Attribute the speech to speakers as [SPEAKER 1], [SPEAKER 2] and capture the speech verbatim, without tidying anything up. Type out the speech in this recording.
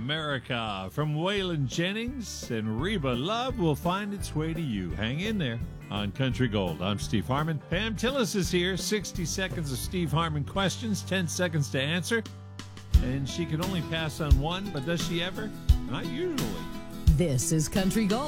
[SPEAKER 1] America from Waylon Jennings, and Reba Love will find its way to you. Hang in there on Country Gold. I'm Steve Harmon. Pam Tillis is here. sixty seconds of Steve Harmon questions, ten seconds to answer. And she can only pass on one, but does she ever? Not usually.
[SPEAKER 2] This is Country Gold.